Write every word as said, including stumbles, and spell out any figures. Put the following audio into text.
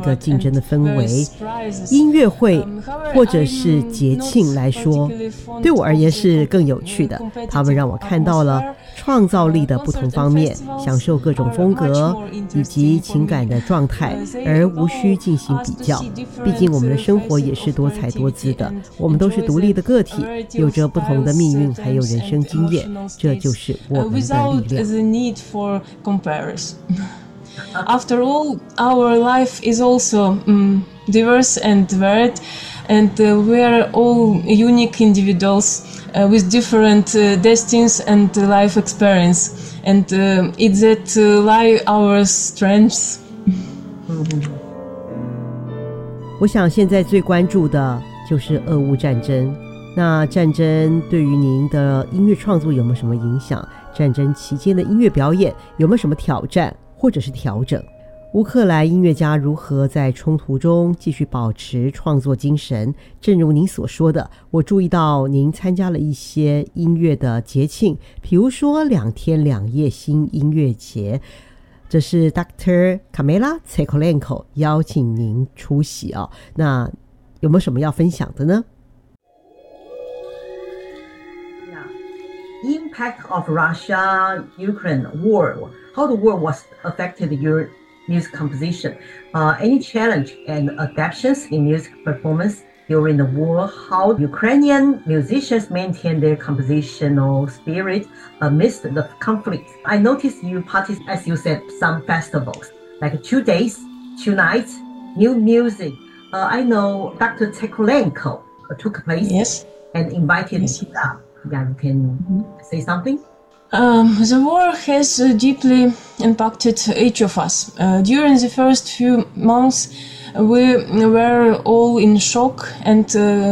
个竞争的氛围。音乐会或者是节庆来说，对我而言是更有趣的，他们让我看到了创造力的不同方面，享受各种风格以及情感的状态，而无需进行比较。毕竟我们的生活也是多彩多姿的，我们都是独立的个体，有着不同的命运还有人生经验，这就是我们的力量。 After all, our life is also um, diverse and varied, and uh, we are all unique individuals uh, with different uh, destinies and uh, life experience, and uh, it's that uh, lie our strengths. 我想现在最关注的就是俄乌战争。那战争对于您的音乐创作有没有什么影响？战争期间的音乐表演有没有什么挑战或者是调整？乌克兰音乐家如何在冲突中继续保持创作精神？正如您所说的，我注意到您参加了一些音乐的节庆，比如说两天两夜新音乐节，这是 Doctor Kamila Tsekolenko 邀请您出席啊。那有没有什么要分享的呢 ？Impact of Russia-Ukraine war, how the war was affected your music composition, uh, any challenge and adaptations in music performance during the war, how Ukrainian musicians maintain their compositional spirit amidst the conflict. I noticed you participate, as you said, some festivals, like two days, two nights, new music. Uh, I know Doctor Tsekolenko took place yes. and invited yes. you up. Yeah, you can mm-hmm. say something? Um, the war has uh, deeply impacted each of us. Uh, during the first few months, we were all in shock and uh,